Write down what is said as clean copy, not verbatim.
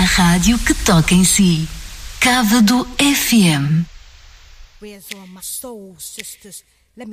rádio que toca em si. Cávado FM. Where's all my soul sisters?